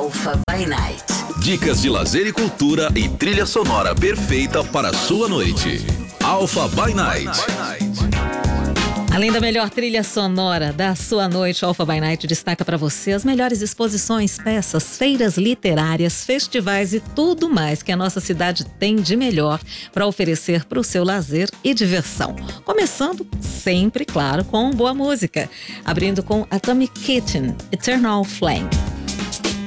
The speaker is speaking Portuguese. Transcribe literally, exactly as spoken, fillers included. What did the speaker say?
Alpha by Night. Dicas de lazer e cultura e trilha sonora perfeita para a sua noite. Alpha by Night. Além da melhor trilha sonora da sua noite, Alpha by Night destaca para você as melhores exposições, peças, feiras literárias, festivais e tudo mais que a nossa cidade tem de melhor para oferecer para o seu lazer e diversão. Começando sempre, claro, com boa música. Abrindo com Atomic Kitten, Eternal Flame.